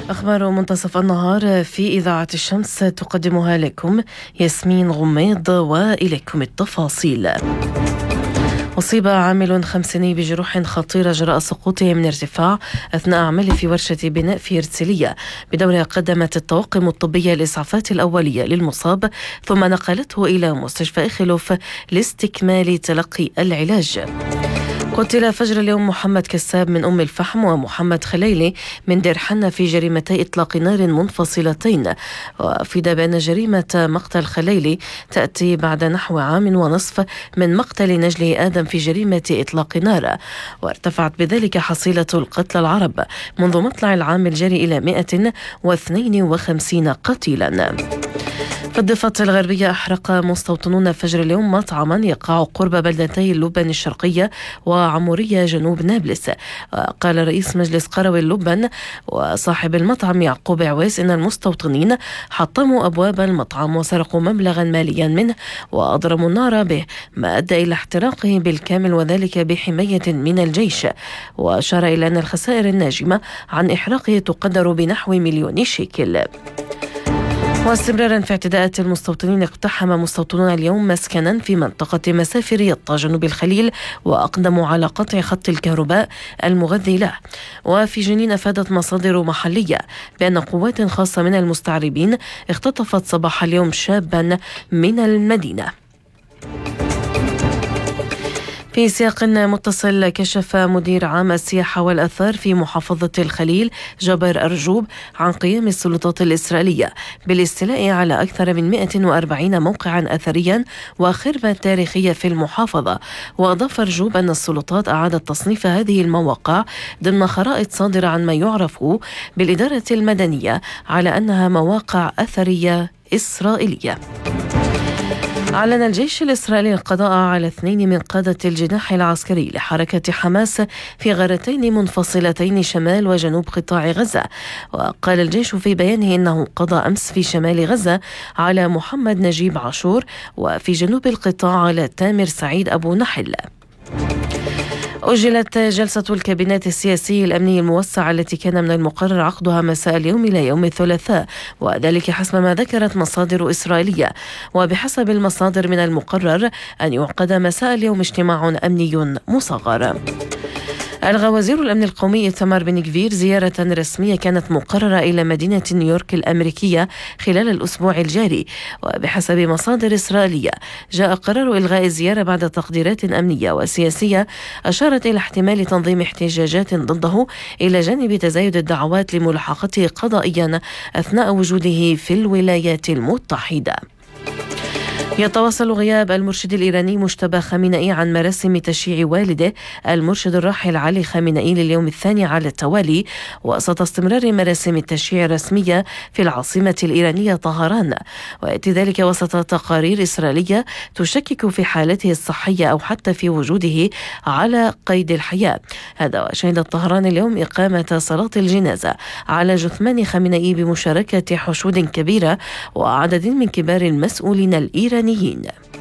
أخبار منتصف النهار في إذاعة الشمس تقدمها لكم ياسمين غميض، وإليكم التفاصيل. أصيب عامل خمسيني بجروح خطيرة جراء سقوطه من ارتفاع أثناء عمله في ورشة بناء في إرسلية، بدورها قدمت الطواقم الطبية الإسعافات الأولية للمصاب ثم نقلته إلى مستشفى إخلوف لاستكمال تلقي العلاج. قتل فجر اليوم محمد كساب من أم الفحم ومحمد خليلي من دير حنة في جريمتي إطلاق نار منفصلتين، وأفيد بأن جريمة مقتل خليلي تأتي بعد نحو عام ونصف من مقتل نجله آدم في جريمة إطلاق نار، وارتفعت بذلك حصيلة القتلى العرب منذ مطلع العام الجاري إلى 152 قتيلا. في الضفة الغربية أحرق مستوطنون فجر اليوم مطعما يقع قرب بلدتي اللبن الشرقية وعمورية جنوب نابلس. قال رئيس مجلس قروي اللبن وصاحب المطعم يعقوب عويس إن المستوطنين حطموا أبواب المطعم وسرقوا مبلغا ماليا منه وأضرموا النار به، ما أدى إلى احتراقه بالكامل وذلك بحماية من الجيش. وأشار إلى أن الخسائر الناجمة عن إحراقه تقدر بنحو 1,000,000 شيكل. واستمرارا في اعتداءات المستوطنين، اقتحم مستوطنون اليوم مسكنا في منطقة مسافر يطا جنوب الخليل وأقدموا على قطع خط الكهرباء المغذي له. وفي جنين أفادت مصادر محلية بأن قوات خاصة من المستعربين اختطفت صباح اليوم شابا من المدينة. في سياق متصل، كشف مدير عام السياحة والأثار في محافظة الخليل جابر أرجوب عن قيام السلطات الإسرائيلية بالاستيلاء على أكثر من 140 موقعا أثريا وخربة تاريخية في المحافظة. وأضاف أرجوب أن السلطات أعادت تصنيف هذه المواقع ضمن خرائط صادرة عن ما يعرف بالإدارة المدنية على أنها مواقع أثرية إسرائيلية. أعلن الجيش الإسرائيلي القضاء على 2 من قادة الجناح العسكري لحركة حماس في غارتين منفصلتين شمال وجنوب قطاع غزة. وقال الجيش في بيانه إنه قضى أمس في شمال غزة على محمد نجيب عاشور، وفي جنوب القطاع على تامر سعيد أبو نحل. أجلت جلسة الكابينات السياسي الأمني الموسع التي كان من المقرر عقدها مساء اليوم إلى يوم الثلاثاء، وذلك حسب ما ذكرت مصادر إسرائيلية. وبحسب المصادر من المقرر أن يعقد مساء اليوم اجتماع أمني مصغر. ألغى وزير الأمن القومي إيتمار بن غفير زيارة رسمية كانت مقررة إلى مدينة نيويورك الأمريكية خلال الأسبوع الجاري. وبحسب مصادر إسرائيلية جاء قرار إلغاء الزيارة بعد تقديرات أمنية وسياسية أشارت إلى احتمال تنظيم احتجاجات ضده، إلى جانب تزايد الدعوات لملاحقته قضائيا أثناء وجوده في الولايات المتحدة. يتواصل غياب المرشد الإيراني مجتبى خامنئي عن مراسم تشييع والده المرشد الراحل علي خامنئي لليوم الثاني على التوالي، وسط استمرار مراسم التشييع الرسمية في العاصمة الإيرانية طهران، ويأتي ذلك وسط تقارير إسرائيلية تشكك في حالته الصحية أو حتى في وجوده على قيد الحياة. هذا وشهدت طهران اليوم إقامة صلاة الجنازة على جثمان خامنئي بمشاركة حشود كبيرة وعدد من كبار المسؤولين الإيرانيين.